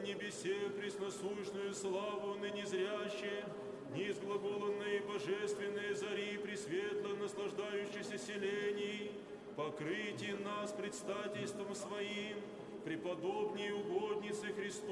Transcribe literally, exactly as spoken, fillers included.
небесе пресносущную славу ныне зряще, низ глаголанной божественной зари пресветло наслаждающейся селений, покрытие нас предстательством Своим, преподобней угодницы Христовой,